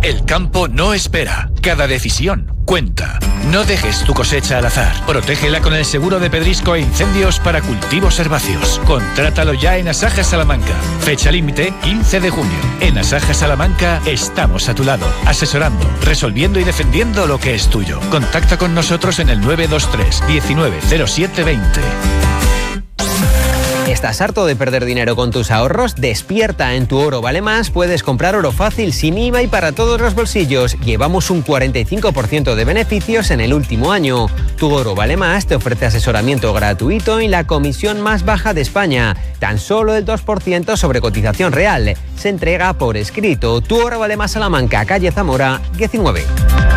El campo no espera. Cada decisión cuenta. No dejes tu cosecha al azar. Protégela con el seguro de pedrisco e incendios para cultivos herbáceos. Contrátalo ya en Asaja Salamanca. Fecha límite 15 de junio. En Asaja Salamanca estamos a tu lado, asesorando, resolviendo y defendiendo lo que es tuyo. Contacta con nosotros en el 923 190720. ¿Estás harto de perder dinero con tus ahorros? Despierta, en Tu Oro Vale Más puedes comprar oro fácil, sin IVA y para todos los bolsillos. Llevamos un 45% de beneficios en el último año. Tu Oro Vale Más te ofrece asesoramiento gratuito y la comisión más baja de España. Tan solo el 2% sobre cotización real. Se entrega por escrito. Tu Oro Vale Más Salamanca, calle Zamora, 19.